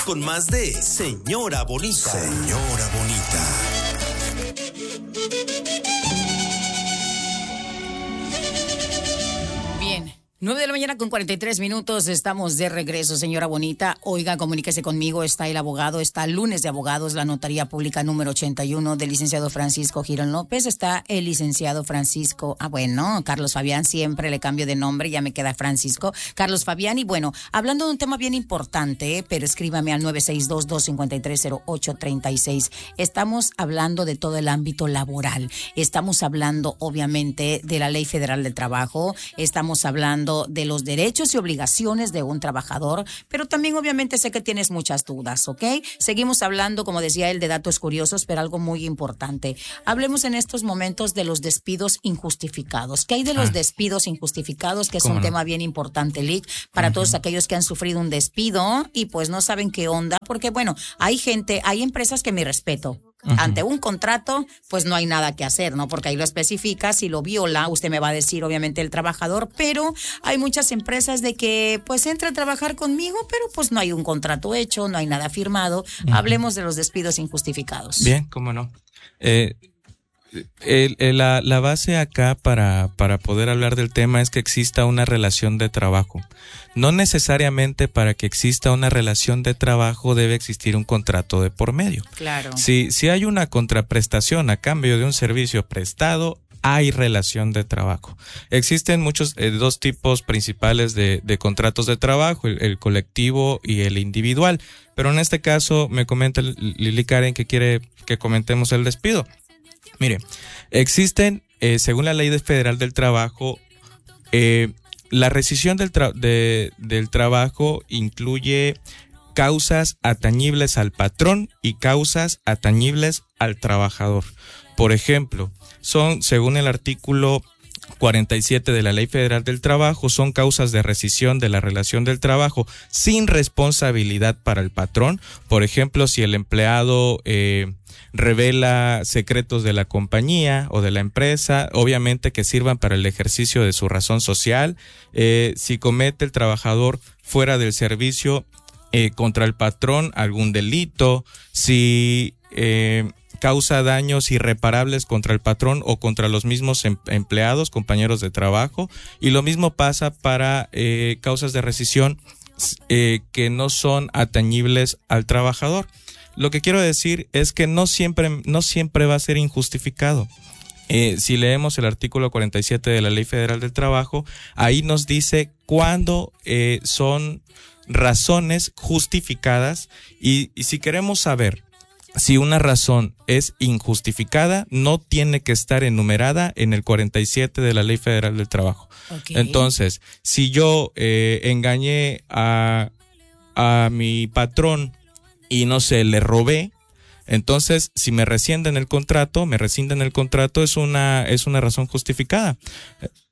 con más de Señora Bonita. Señora Bonita. Bien. 9 de la mañana con 43 minutos, estamos de regreso, señora Bonita. Oiga, comuníquese conmigo, está el abogado, está Lunes de Abogados, la notaría pública número 81 del licenciado Francisco Girón López, está el licenciado Francisco, Carlos Fabián, siempre le cambio de nombre, ya me queda Francisco, Carlos Fabián. Y bueno, hablando de un tema bien importante, pero escríbame al 962-253-0836. Estamos hablando de todo el ámbito laboral, estamos hablando obviamente de la Ley Federal del Trabajo, estamos hablando de los derechos y obligaciones de un trabajador, pero también obviamente sé que tienes muchas dudas, ¿ok? Seguimos hablando, como decía él, de datos curiosos, pero algo muy importante. Hablemos en estos momentos de los despidos injustificados. ¿Qué hay de los despidos injustificados? Que es un tema bien importante, Lick, para todos aquellos que han sufrido un despido y pues no saben qué onda, porque bueno, hay empresas que mi respeto. Ante un contrato, pues no hay nada que hacer, ¿no? Porque ahí lo especifica, si lo viola, usted me va a decir, obviamente, el trabajador, pero hay muchas empresas de que, pues, entra a trabajar conmigo, pero pues no hay un contrato hecho, no hay nada firmado. Hablemos de los despidos injustificados. Bien, cómo no. La base acá para poder hablar del tema es que exista una relación de trabajo. No necesariamente para que exista una relación de trabajo debe existir un contrato de por medio. Claro. Si hay una contraprestación a cambio de un servicio prestado, hay relación de trabajo. Existen muchos, dos tipos principales de contratos de trabajo, el colectivo y el individual. Pero en este caso me comenta Lili Karen que quiere que comentemos el despido. Mire, existen, según la Ley Federal del Trabajo, la rescisión del trabajo incluye causas atañibles al patrón y causas atañibles al trabajador. Por ejemplo, según el artículo 47 de la Ley Federal del Trabajo, son causas de rescisión de la relación del trabajo sin responsabilidad para el patrón. Por ejemplo, si el empleado revela secretos de la compañía o de la empresa, obviamente que sirvan para el ejercicio de su razón social. Si comete el trabajador fuera del servicio contra el patrón algún delito, si causa daños irreparables contra el patrón o contra los mismos empleados, compañeros de trabajo, y lo mismo pasa para causas de rescisión que no son atañibles al trabajador. Lo que quiero decir es que no siempre va a ser injustificado. Si leemos el artículo 47 de la Ley Federal del Trabajo, ahí nos dice cuándo son razones justificadas y si queremos saber si una razón es injustificada, no tiene que estar enumerada en el 47 de la Ley Federal del Trabajo. Okay. Entonces, si yo engañé a mi patrón y no sé, le robé, entonces si me rescinden el contrato, es una razón justificada.